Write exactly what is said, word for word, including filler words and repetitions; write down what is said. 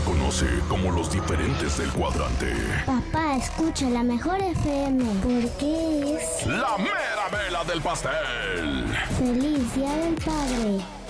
conoce como los diferentes del cuadrante. Papá, escucha la mejor F M porque es La mera vela del pastel. Feliz Día del Padre.